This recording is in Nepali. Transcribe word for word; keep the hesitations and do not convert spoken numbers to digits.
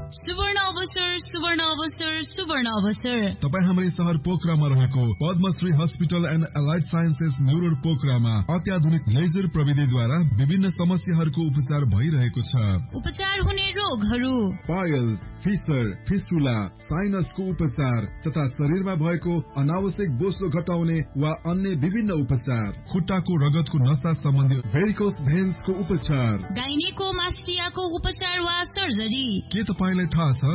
सुवर्ण अवसर सुवर्ण अवसर सुवर्ण अवसर तपाईँ हाम्रै शहर पोखरामा रहेको Padmashri hospital and allied sciences New Road पोखरामा अत्याधुनिक लेजर प्रविधिद्वारा विभिन्न समस्याहरूको उपचार भइरहेको छ। उपचार हुने रोगहरू पाइल्स, फिसर, फिस्टुला, साइनसको उपचार तथा शरीरमा भएको अनावश्यक बोसो घटाउने वा अन्य विभिन्न उपचार, खुट्टाको रगतको नसा सम्बन्धी भेरिकोस भेन्सको उपचार, गाइनेको मास्टियाको उपचार वा सर्जरी। के तपाईलाई थाहा छ